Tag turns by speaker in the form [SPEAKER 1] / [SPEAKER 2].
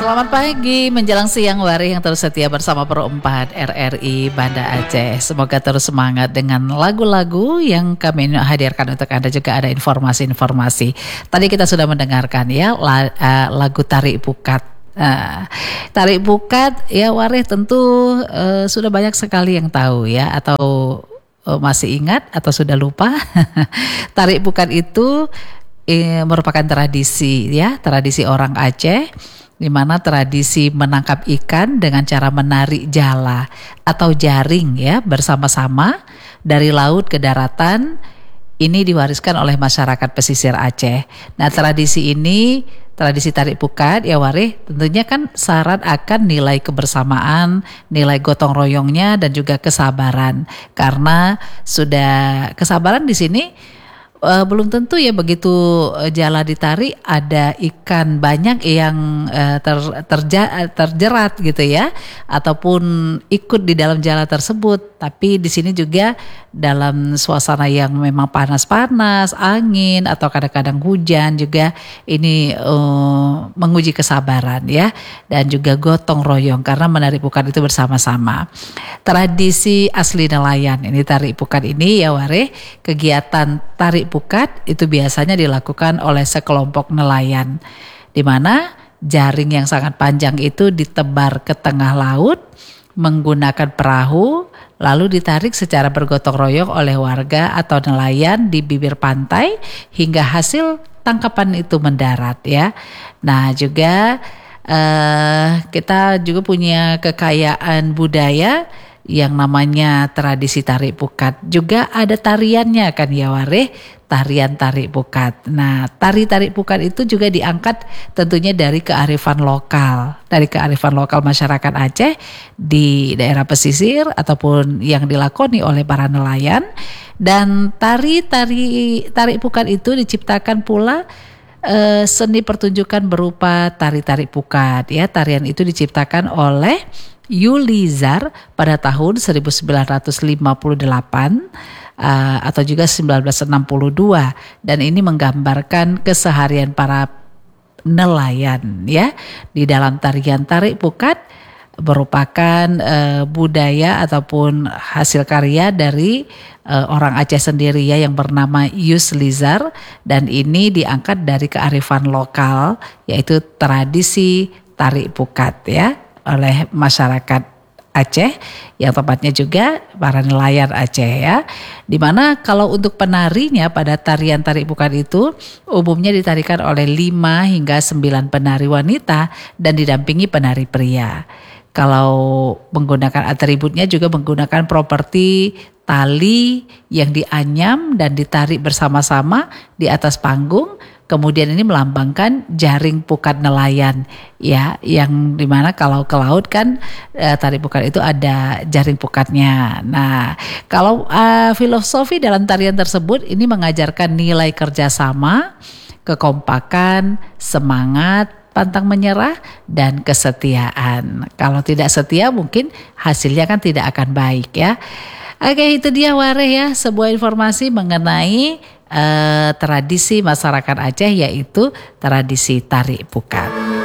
[SPEAKER 1] Selamat pagi menjelang siang Wari yang terus setia bersama Pro 4 RRI Banda Aceh. Semoga terus semangat dengan lagu-lagu yang kami hadirkan untuk Anda, juga ada informasi-informasi. Tadi kita sudah mendengarkan ya lagu Tarik Pukat. Tarik Pukat ya Wari tentu sudah banyak sekali yang tahu ya, atau masih ingat atau sudah lupa. Tarik Pukat itu merupakan tradisi ya, tradisi orang Aceh, di mana tradisi menangkap ikan dengan cara menarik jala atau jaring ya bersama-sama dari laut ke daratan. Ini diwariskan oleh masyarakat pesisir Aceh. Nah, tradisi ini, tradisi Tarik Pukat ya Wari, tentunya kan syarat akan nilai kebersamaan, nilai gotong royongnya dan juga kesabaran. Karena sudah kesabaran di sini belum tentu ya begitu jala ditarik ada ikan banyak yang terjerat gitu ya, ataupun ikut di dalam jala tersebut. Tapi di sini juga dalam suasana yang memang panas-panas, angin atau kadang-kadang hujan juga, ini menguji kesabaran ya, dan juga gotong royong karena menarik pukat itu bersama-sama. Tradisi asli nelayan ini tarik pukat ini ya Wari, kegiatan tarik pukat itu biasanya dilakukan oleh sekelompok nelayan, di mana jaring yang sangat panjang itu ditebar ke tengah laut menggunakan perahu, lalu ditarik secara bergotong royong oleh warga atau nelayan di bibir pantai hingga hasil tangkapan itu mendarat ya. Nah juga kita juga punya kekayaan budaya yang namanya tradisi tarik pukat. Juga ada tariannya kan ya Wari, tarian tarik pukat. Nah, tari tarik pukat itu juga diangkat tentunya dari kearifan lokal, masyarakat Aceh di daerah pesisir ataupun yang dilakoni oleh para nelayan. Dan tarik pukat itu diciptakan pula seni pertunjukan berupa tari-tarik pukat ya. Tarian itu diciptakan oleh Yulizar pada tahun 1958 atau juga 1962, dan ini menggambarkan keseharian para nelayan ya. Di dalam tarian tarik pukat merupakan budaya ataupun hasil karya dari orang Aceh sendiri ya, yang bernama Yulizar, dan ini diangkat dari kearifan lokal yaitu tradisi tarik pukat ya oleh masyarakat Aceh, yang tepatnya juga para nelayan Aceh ya. Dimana kalau untuk penarinya pada tarian tarik pukat itu umumnya ditarikan oleh 5 hingga 9 penari wanita dan didampingi penari pria. Kalau menggunakan atributnya juga menggunakan properti tali yang dianyam dan ditarik bersama-sama di atas panggung. Kemudian ini melambangkan jaring pukat nelayan ya, yang dimana kalau ke laut kan tarik pukat itu ada jaring pukatnya. Nah, kalau filosofi dalam tarian tersebut ini mengajarkan nilai kerjasama, kekompakan, semangat, pantang menyerah, dan kesetiaan. Kalau tidak setia mungkin hasilnya kan tidak akan baik ya. Oke, itu dia Wari ya, sebuah informasi mengenai tradisi masyarakat Aceh, yaitu tradisi tarik pukat.